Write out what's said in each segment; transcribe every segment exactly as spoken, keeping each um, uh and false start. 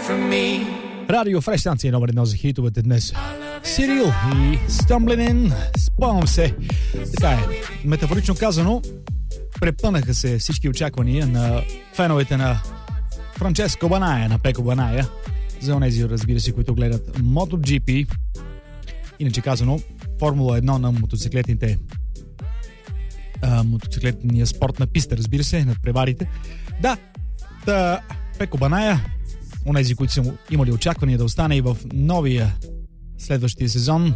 Радио Фреш, станция номер едно за хитовете днес. Сирил и Stumbling In. Спомням се. Така е, метафорично казано, препънаха се всички очаквания на феновете на Франческо Баная, на Пеко Баная, за онези, разбира се, които гледат MotoGP. Иначе казано, Формула едно на мотоциклетните а, мотоциклетния спорт на писта, разбира се, над преварите. Да, та, Пеко Баная, онези, които са имали очаквания да остане и в новия следващия сезон,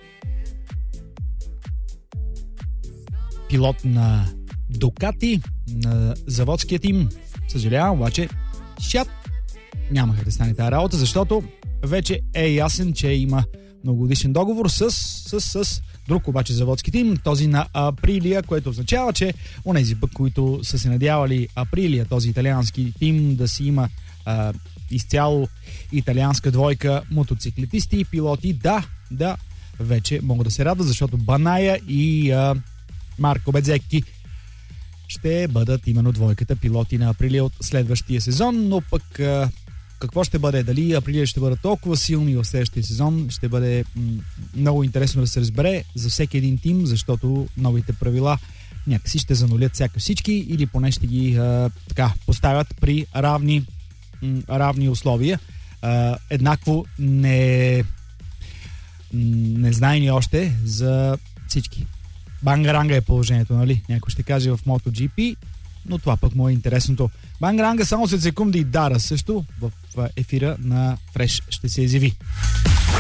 пилот на Дукати, на заводския тим. Съжалявам, обаче шат нямаха да стане тази работа, защото вече е ясен, че има многогодишен договор с, с, с друг обаче заводски тим, този на Априлия, което означава, че онези, които са се надявали Априлия, този италиански тим, да си има а, изцяло италианска двойка мотоциклетисти и пилоти, да, да, вече могат да се радват, защото Баная и а, Марко Безекки ще бъдат именно двойката пилоти на Априлия от следващия сезон, но пък а, какво ще бъде, дали Априлия ще бъдат толкова силни в следващия сезон, ще бъде м- много интересно да се разбере за всеки един тим, защото новите правила някакси ще занулят всяка всички или поне ще ги а, така поставят при равни, м- равни условия. А, еднакво не незнайни още за всички. Бангаранга е положението, нали? Някой ще каже в MotoGP, но това пък му е интересното. Бангаранга само след секунди и Дара също в ефира на Фреш ще се изяви.